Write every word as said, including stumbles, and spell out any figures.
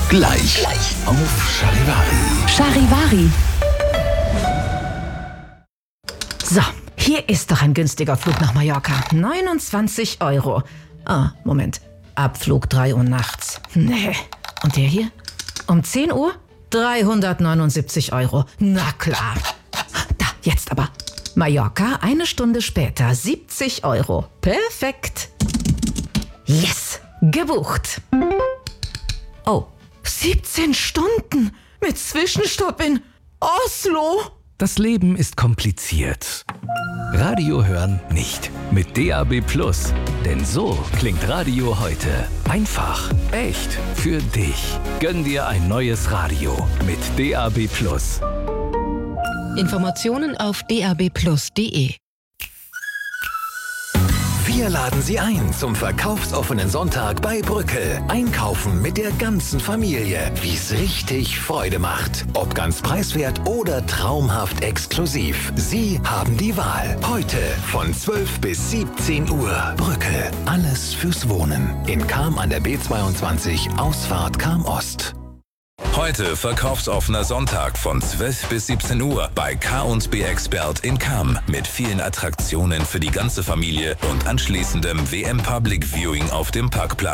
Gleich. Gleich. Auf Charivari. Charivari. So, hier ist doch ein günstiger Flug nach Mallorca. neunundzwanzig Euro. Ah, Moment. Abflug drei Uhr nachts. Nee. Und der hier? Um zehn Uhr? dreihundertneunundsiebzig Euro. Na klar. Da, jetzt aber. Mallorca, eine Stunde später, siebzig Euro. Perfekt. Yes, gebucht. Oh, siebzehn Stunden mit Zwischenstopp in Oslo. Das Leben ist kompliziert. Radio hören nicht. Mit D A B Plus. Denn so klingt Radio heute. Einfach, echt, für dich. Gönn dir ein neues Radio mit D A B Plus. Informationen auf d a b plus punkt d e. Wir laden Sie ein zum verkaufsoffenen Sonntag bei Brückel. Einkaufen mit der ganzen Familie, wie es richtig Freude macht. Ob ganz preiswert oder traumhaft exklusiv. Sie haben die Wahl. Heute von zwölf bis siebzehn Uhr. Brückel, alles fürs Wohnen. In Cham an der B zweiundzwanzig, Ausfahrt Cham Ost. Heute verkaufsoffener Sonntag von zwölf bis siebzehn Uhr bei K und B Expert in Cham mit vielen Attraktionen für die ganze Familie und anschließendem W M Public Viewing auf dem Parkplatz.